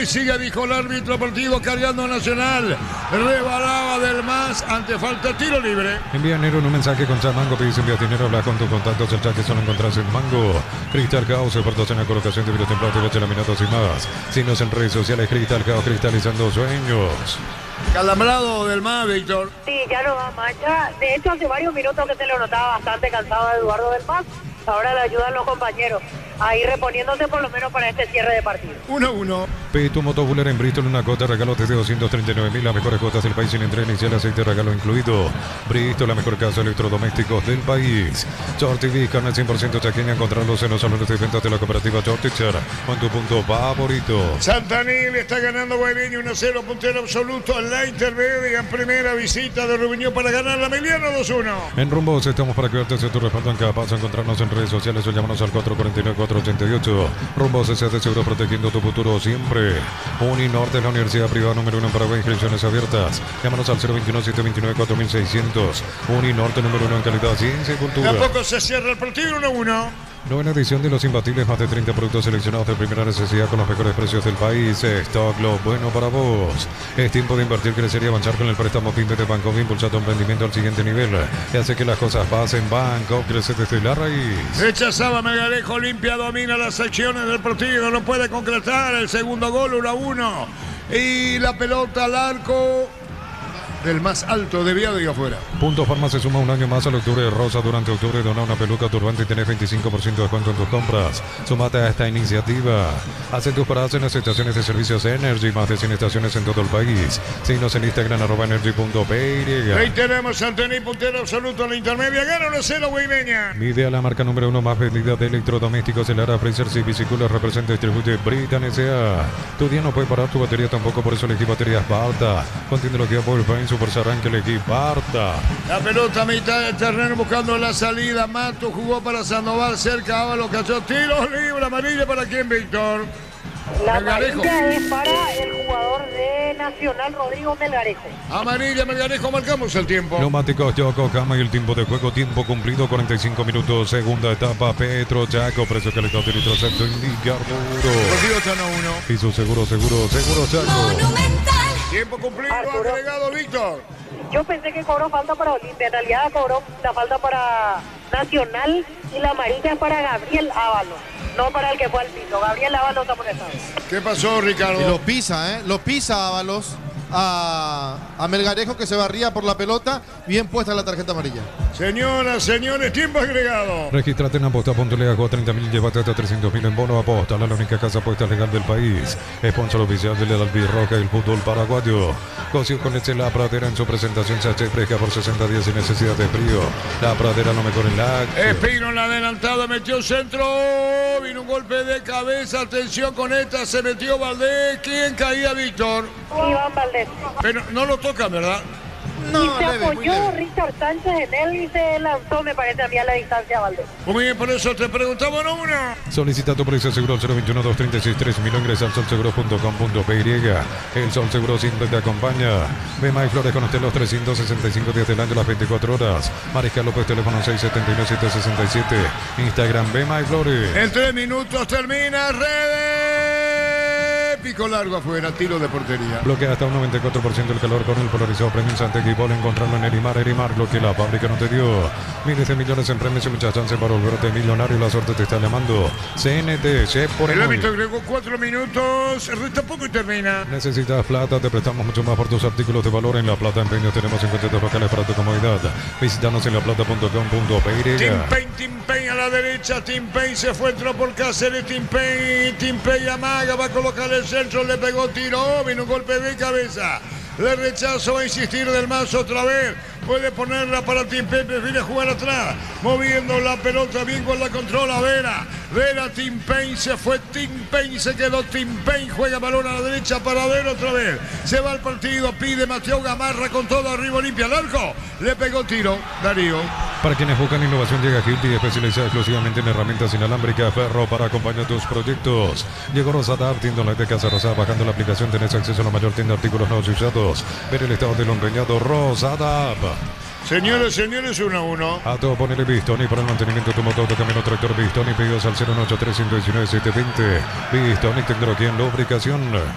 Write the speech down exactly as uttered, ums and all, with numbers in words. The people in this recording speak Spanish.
sigue, dijo el árbitro. Partido cargando a Nacional. Rebalaba del más ante falta, tiro libre. Envía enero en un mensaje con Mango, pedís envía dinero, habla con tus contactos, el chat que solo encontrás en Mango. Cristal Caos, expertos en la colocación de vidrios templados, boche, laminados y más. Signos en redes sociales, Cristal Caos, cristalizando sueños. Calambrado del más, Víctor. Sí, ya no va mancha. De hecho, hace varios minutos que se lo notaba bastante cansado a Eduardo del Más. Ahora le ayudan los compañeros a ir reponiéndose por lo menos para este cierre de partido. uno uno. Pide tu moto Buller en Bristol, una cuota regalo desde doscientos treinta y nueve mil, las mejores cuotas del país sin entrega inicial, aceite regalo incluido. Bristol, la mejor casa de electrodomésticos del país. Short T V, carne cien por ciento chaqueña, encontrarlos en los salones de ventas de la cooperativa Short Teacher, con tu punto favorito. Santanil está ganando Guaireño uno cero, puntero absoluto en la intermedia, en primera visita de Rubiño para ganar la Emiliano dos uno. En Rumbos estamos para cuidarte de tu respaldo en cada paso, encontrarnos en redes sociales o llámanos al cuatro cuatro nueve, cuatro ocho ocho. Rumbos S A de Seguro, protegiendo tu futuro siempre. Uninorte, la universidad privada número uno en Paraguay, inscripciones abiertas. Llámanos al cero veintiuno, setecientos veintinueve, cuatro mil seiscientos. Uninorte, número uno en calidad, ciencia y cultura. Tampoco se cierra el partido uno uno. Novena edición de Los Imbatibles, más de treinta productos seleccionados de primera necesidad con los mejores precios del país. Stock, lo bueno para vos. Es tiempo de invertir, crecer y avanzar con el préstamo PYME de Banco, impulsar tu emprendimiento al siguiente nivel. Y hace que las cosas pasen. Banco, crece desde la raíz. Rechazaba Melgarejo, limpia, domina las acciones del partido, no puede concretar el segundo gol, uno a uno. Y la pelota al arco del más alto, desviado y afuera. Punto Farma se suma un año más al octubre de rosa. Durante octubre dona una peluca turbante y tenés veinticinco por ciento de descuento en tus compras. Sumate a esta iniciativa. Hacen tus paradas en las estaciones de servicios Energy, más de cien estaciones en todo el país. Síguenos en Instagram, arroba energy punto p y. Ahí tenemos al tenis puntero absoluto en la intermedia. Gana uno cero Guaireña. Mide a la marca número uno más vendida de electrodomésticos, el Ara Fraser y Bicicula, representa y distribuye Britan S A. Tu día no puede parar, tu batería tampoco, por eso elegí baterías Barta. Con tecnología Powertrain, Super Arranque, elegí Barta. La pelota a mitad del terreno buscando la salida. Mato jugó para Sandoval, cerca Ábalos, cayó tiro libre, amarilla para quién, Víctor. La Melgarejo. amarilla es para el jugador de Nacional, Rodrigo Melgarejo. Amarilla, Melgarejo, marcamos el tiempo. Neumáticos Yoco, Cama y el tiempo de juego, tiempo cumplido, cuarenta y cinco minutos, segunda etapa, Petro Chaco, precio calentado de litro, excepto indicar duro. Partido está uno a uno. Piso seguro, seguro, seguro Chaco. Tiempo cumplido, Arturo. agregado Víctor. Yo pensé que cobró falta para Olimpia, en realidad cobró la falta para Nacional y la amarilla es para Gabriel Ábalos, no para el que fue al piso. Gabriel Ábalos está amonestado. ¿Qué pasó, Ricardo? Y lo pisa, ¿eh? Lo pisa Ábalos a, a Melgarejo, que se barría por la pelota. Bien puesta la tarjeta amarilla. Señoras, señores, tiempo agregado. Registrate en aposta punto le hago treinta mil, llévate hasta trescientos mil en bono. Aposta, la única casa apuesta legal del país. Sponsor oficial de la Albirroja y el fútbol paraguayo. Coció con leche La Pradera en su presentación se fresca por sesenta días sin necesidad de frío. La Pradera lo mejor en la acción. Espino en la adelantada, metió centro. Vino un golpe de cabeza. Atención con esta, se metió Valdés. ¿Quién caía, Víctor? Iván Valdés. Pero no lo tocan, ¿verdad? No, y se leve, muy apoyó leve. Richard Sánchez en él y se lanzó, me parece a mí, a la distancia Valdés. Muy bien, por eso te preguntamos, ¿no? Una. Solicita tu precio seguro al cero veintiuno, doscientos treinta y seis, tres mil. Ingresa al sol seguro punto com punto p y. El Sol Seguro siempre te acompaña. Bema y Flores con usted los trescientos sesenta y cinco días del año, las veinticuatro horas. Mariscal López, teléfono seis siete nueve, siete seis siete. Instagram Bema y Flores. En tres minutos termina redes. Pico largo afuera, tiro de portería. Bloquea hasta un noventa y cuatro por ciento el calor con el polarizado premio Santegui. Vol encontrarlo en Erimar. Erimar, lo que la fábrica no te dio. Miles de millones en premios y muchas chances para volverte millonario. La suerte te está llamando. C N T, Chef por El el árbitro agregó cuatro minutos. Resta poco y termina. Necesitas plata, te prestamos mucho más por tus artículos de valor. En La Plata Empeños tenemos cincuenta locales para tu comodidad. Visítanos en laplata punto com punto p y. Tim Payne, Tim Payne a la derecha. Tim Payne se fue, entró por Cáceres. Tim Payne, Tim Payne amaga, va a colocar el centro, le pegó tiro. Vino un golpe de cabeza. Le rechazo, va a insistir del más otra vez. Puede ponerla para Tim Payne, prefiere jugar atrás. Moviendo la pelota bien con la controla Vera. Vera, Tim Payne, se fue Tim Payne, se quedó Tim Payne. Juega balón a la derecha para Vera otra vez. Se va al partido, pide Mateo Gamarra con todo arriba Olimpia. Al arco, le pegó tiro Darío. Para quienes buscan innovación llega Hilti, especializada exclusivamente en herramientas inalámbricas, Ferro para acompañar tus proyectos. Llegó Rosada, tienda online de Casa Rosada. Bajando la aplicación tenés acceso a la mayor tienda de artículos nuevos y usados. Ver el estado de lo empeñado, Rosada. Señores, señores, uno a uno. A todo ponele Bistoni para el mantenimiento de tu motor de camino tractor Bistoni. Pedidos al cero uno ocho tres, uno uno nueve, siete dos cero. Bistoni, tecnología en lubricación.